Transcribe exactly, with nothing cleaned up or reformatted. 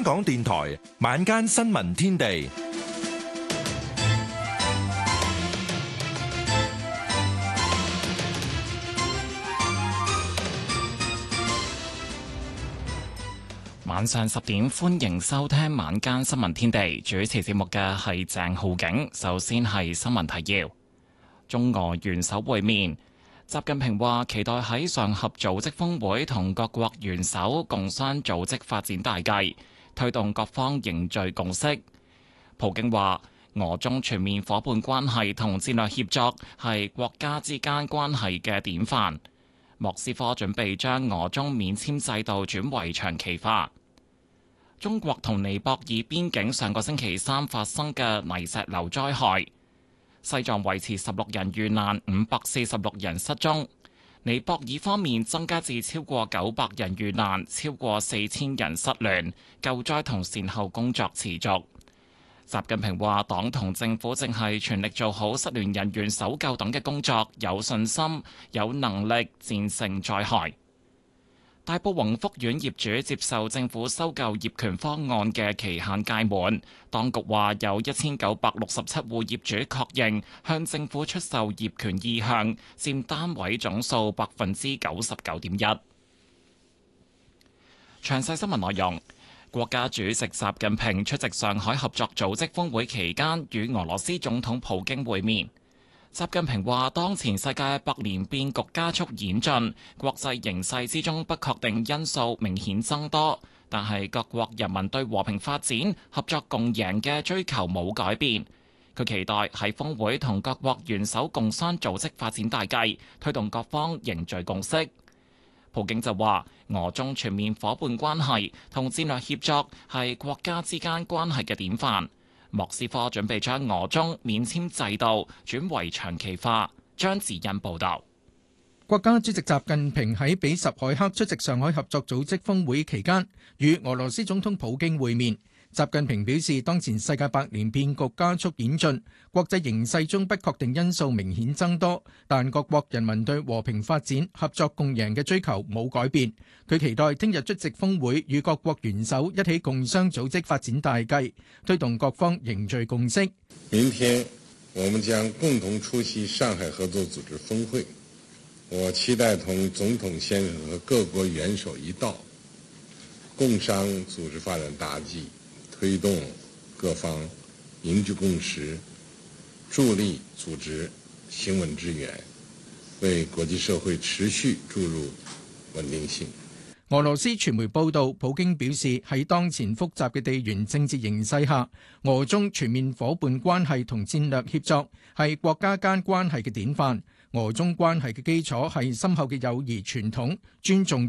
香港電台晚間新聞天地， 晚上十點，歡迎收聽晚間新聞天地。主持節目嘅係鄭浩景。首先係新聞提要：中俄元首會面，習近平話期待喺上合組織峰會同各國元首共商組織發展大計，推動各方凝聚共識。普京話俄中全面夥伴關係同戰略協作係國家之間關係嘅典範。莫斯科準備將俄中免簽制度轉為長期化。中國同尼泊爾邊境上個星期三發生嘅泥石流災害，西藏維持十六人遇難，五百四十六人失蹤。尼泊爾方面增加至超過九百人遇難，超過四千人失聯，救災同善後工作持續。習近平話：黨同政府正係全力做好失聯人員搜救等嘅工作，有信心、有能力戰勝災害。大埔宏福苑業主接受政府收購業權方案嘅期限屆滿，當局話有一千九百六十七戶業主確認向政府出售業權意向，佔單位總數百分之九十九點一。詳細新聞內容。國家主席習近平出席上海合作組織峰會期間，與俄羅斯總統普京會面。習近平話：當前世界百年變局加速演進，國際形勢之中不確定因素明顯增多，但係各國人民對和平發展、合作共贏嘅追求冇改變。佢期待喺峰會同各國元首共商組織發展大計，推動各方凝聚共識。普京就話：俄中全面夥伴關係同戰略協作係國家之間關係嘅典範。莫斯科準備將俄中免簽制度轉為長期化。張子欣報道。 國家主席習近平喺比什凱克出席上海合作組織峰會期間，與俄羅斯總統普京會面。習近平表示，當前世界百年變局加速演進，國際形勢中不確定因素明顯增多，但各國人民對和平發展、合作共贏嘅追求冇改變。佢期待聽日出席峰會，與各國元首一起共商組織發展大計，推動各方凝聚共識。 明天我們將共同出席上海合作組織峰會，我期待同總統先生和各國元首一道，共商組織發展大計，推動各方凝聚共識，助力組織行穩致遠，為國際社會持續注入穩定性。 俄羅斯傳媒報道，普京表示喺當前複雜嘅地緣政治形勢下，俄中全面夥伴關係同戰略協作係國家間關係嘅典範。俄中關係嘅基礎係深厚嘅友誼傳統、尊重